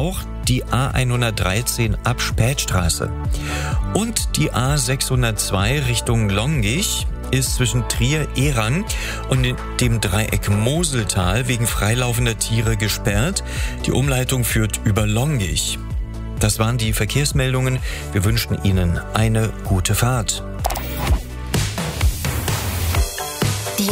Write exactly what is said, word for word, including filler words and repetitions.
auch die A hundertdreizehn ab Spätstraße. Und die A sechshundertzwei Richtung Longich ist zwischen Trier-Ehrang und dem Dreieck Moseltal wegen freilaufender Tiere gesperrt. Die Umleitung führt über Longich. Das waren die Verkehrsmeldungen. Wir wünschen Ihnen eine gute Fahrt.